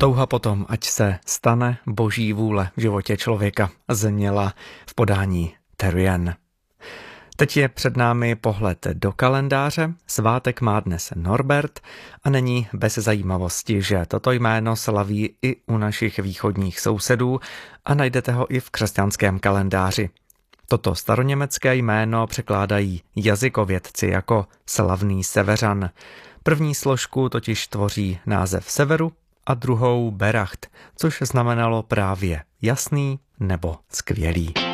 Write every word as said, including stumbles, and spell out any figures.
Touha potom, ať se stane boží vůle v životě člověka, zněla v podání Terrien. Teď je před námi pohled do kalendáře. Svátek má dnes Norbert a není bez zajímavosti, že toto jméno slaví i u našich východních sousedů a najdete ho i v křesťanském kalendáři. Toto staroněmecké jméno překládají jazykovědci jako slavný severan. První složku totiž tvoří název severu a druhou Beracht, což znamenalo právě jasný nebo skvělý.